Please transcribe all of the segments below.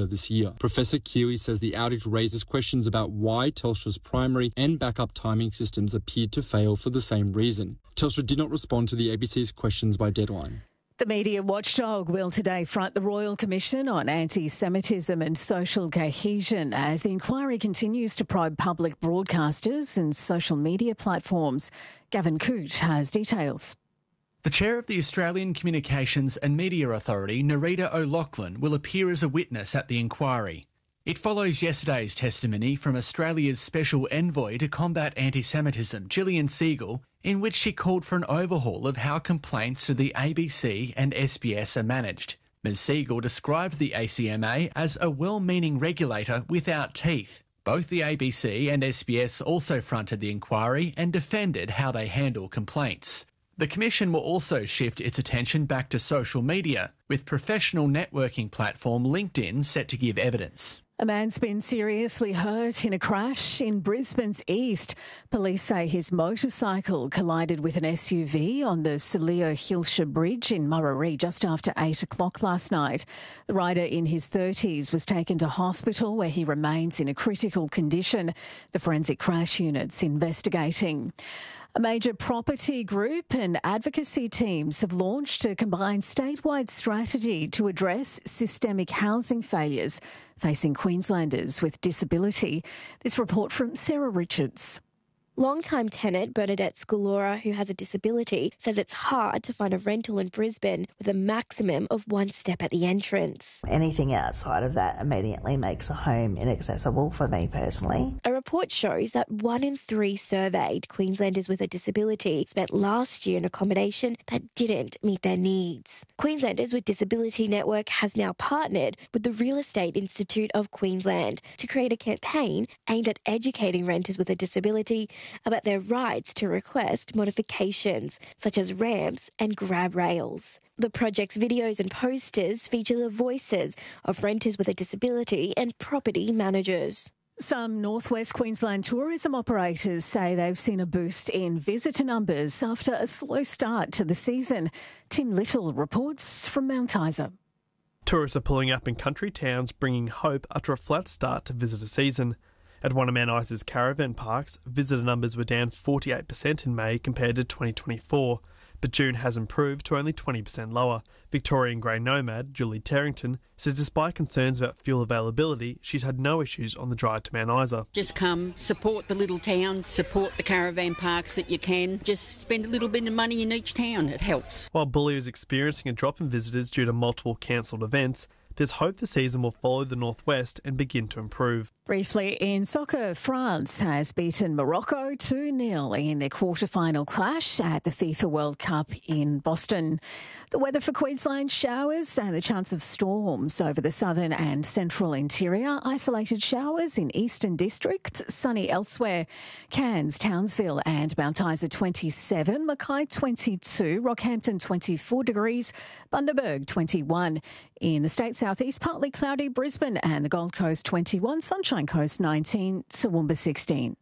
earlier this year. Professor Keeley says the outage raises questions about why Telstra's primary and backup timing systems appeared to fail for the same reason. Telstra did not respond to the ABC's questions by deadline. The media watchdog will today front the Royal Commission on Anti-Semitism and Social Cohesion as the inquiry continues to probe public broadcasters and social media platforms. Gavin Coote has details. The chair of the Australian Communications and Media Authority, Nerita O'Loughlin, will appear as a witness at the inquiry. It follows yesterday's testimony from Australia's Special Envoy to Combat Anti-Semitism, Gillian Siegel, in which she called for an overhaul of how complaints to the ABC and SBS are managed. Ms Siegel described the ACMA as a well-meaning regulator without teeth. Both the ABC and SBS also fronted the inquiry and defended how they handle complaints. The Commission will also shift its attention back to social media, with professional networking platform LinkedIn set to give evidence. A man's been seriously hurt in a crash in Brisbane's east. Police say his motorcycle collided with an SUV on the Saleo-Hilsha Bridge in Murarrie just after 8 o'clock last night. The rider in his 30s was taken to hospital where he remains in a critical condition. The forensic crash unit's investigating. A major property group and advocacy teams have launched a combined statewide strategy to address systemic housing failures facing Queenslanders with disability. This report from Sarah Richards. Long-time tenant Bernadette Sculora, who has a disability, says it's hard to find a rental in Brisbane with a maximum of one step at the entrance. Anything outside of that immediately makes a home inaccessible for me personally. A report shows that 1 in 3 surveyed Queenslanders with a disability spent last year in accommodation that didn't meet their needs. Queenslanders with Disability Network has now partnered with the Real Estate Institute of Queensland to create a campaign aimed at educating renters with a disability about their rights to request modifications, such as ramps and grab rails. The project's videos and posters feature the voices of renters with a disability and property managers. Some northwest Queensland tourism operators say they've seen a boost in visitor numbers after a slow start to the season. Tim Little reports from Mount Isa. Tourists are pulling up in country towns, bringing hope after a flat start to visitor season. At one of Mount Isa's caravan parks, visitor numbers were down 48% in May compared to 2024, but June has improved to only 20% lower. Victorian grey nomad Julie Terrington says despite concerns about fuel availability, she's had no issues on the drive to Mount Isa. Just come, support the little town, support the caravan parks that you can. Just spend a little bit of money in each town, it helps. While Bully is experiencing a drop in visitors due to multiple cancelled events, there's hope the season will follow the northwest and begin to improve. Briefly in soccer, France has beaten Morocco 2-0 in their quarter-final clash at the FIFA World Cup in Boston. The weather for Queensland: showers and the chance of storms over the southern and central interior. Isolated showers in Eastern District, sunny elsewhere. Cairns, Townsville and Mount Isa 27, Mackay 22, Rockhampton 24 degrees, Bundaberg 21. In the state southeast, partly cloudy, Brisbane and the Gold Coast 21, Sunshine Coast 19, Toowoomba 16.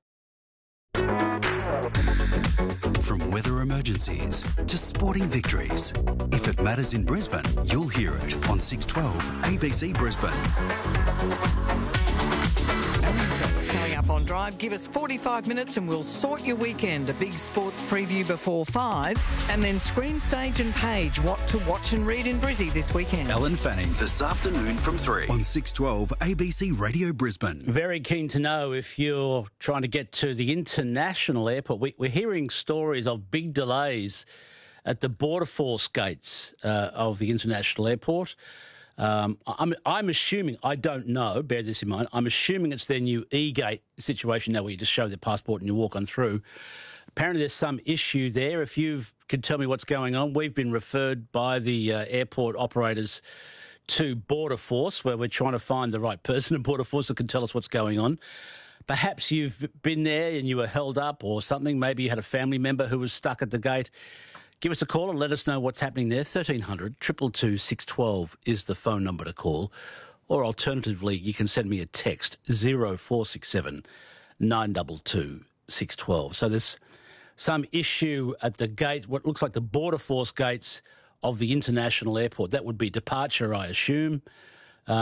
From weather emergencies to sporting victories, if it matters in Brisbane, you'll hear it on 612 ABC Brisbane. Coming up on Drive, give us 45 minutes and we'll sort your weekend. A big sports preview before 5, and then Screen, Stage and Page, what to watch and read in Brizzy this weekend. Ellen Fanning this afternoon from 3 on 612 ABC Radio Brisbane. Very keen to know if you're trying to get to the international airport. We're hearing stories of big delays at the border force gates of the international airport. I'm assuming, I don't know, bear this in mind, I'm assuming it's their new e-gate situation now where you just show their passport and you walk on through. Apparently there's some issue there. If you could tell me what's going on, we've been referred by the airport operators to Border Force, where we're trying to find the right person at Border Force that can tell us what's going on. Perhaps you've been there and you were held up or something. Maybe you had a family member who was stuck at the gate. Give us a call and let us know what's happening there. 1300 222 612 is the phone number to call. Or alternatively, you can send me a text, 0467 922 612. So there's some issue at the gate, what looks like the Border Force gates of the international airport. That would be departure, I assume.